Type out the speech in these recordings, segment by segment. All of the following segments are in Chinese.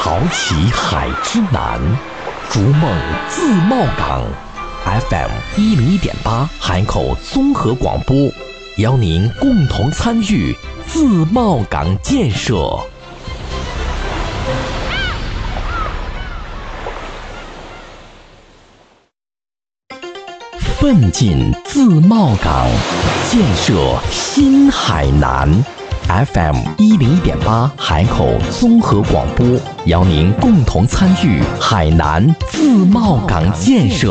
淘起海之南，逐梦自贸港。FM101.8海口综合广播，邀您共同参与自贸港建设。奋进自贸港，建设新海南。FM101.8海口综合广播，邀您共同参与海南自贸港建设。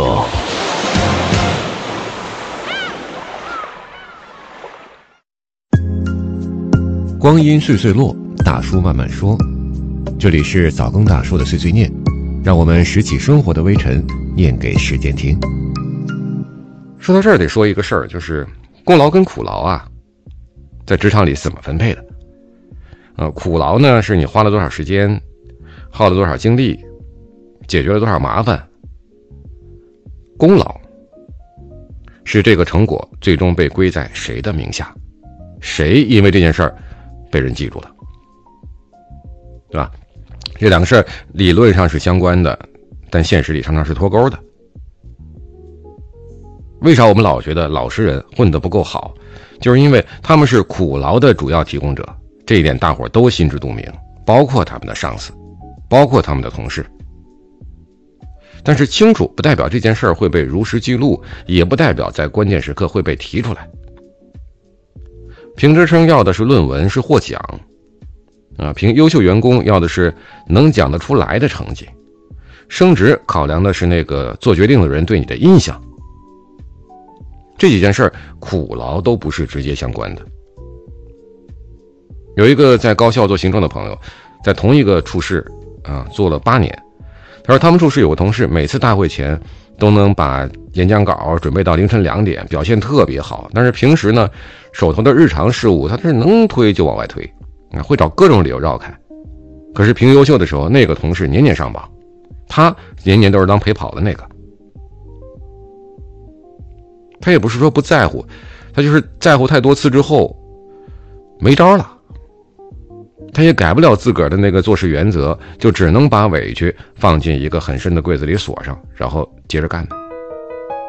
光阴岁岁落，大叔慢慢说。这里是早更大叔的碎碎念，让我们拾起生活的微尘，念给时间听。说到这儿得说一个事儿，就是功劳跟苦劳啊，在职场里怎么分配的？苦劳呢是你花了多少时间，耗了多少精力，解决了多少麻烦。功劳是这个成果最终被归在谁的名下，谁因为这件事儿被人记住了，对吧？这两个事儿理论上是相关的，但现实里常常是脱钩的。为啥我们老觉得老实人混得不够好？就是因为他们是苦劳的主要提供者，这一点大伙都心知肚明，包括他们的上司，包括他们的同事。但是清楚不代表这件事儿会被如实记录，也不代表在关键时刻会被提出来。评职称要的是论文，是获奖评优秀员工要的是能讲得出来的成绩，升职考量的是那个做决定的人对你的印象。这几件事儿苦劳都不是直接相关的。有一个在高校做行政的朋友，在同一个处室做了8年。他说他们处室有个同事，每次大会前都能把演讲稿准备到凌晨2点，表现特别好。但是平时呢，手头的日常事务他是能推就往外推，会找各种理由绕开。可是评优秀的时候，那个同事年年上榜，他年年都是当陪跑的那个。他也不是说不在乎，他就是在乎太多次之后没招了，他也改不了自个儿的那个做事原则，就只能把委屈放进一个很深的柜子里锁上，然后接着干。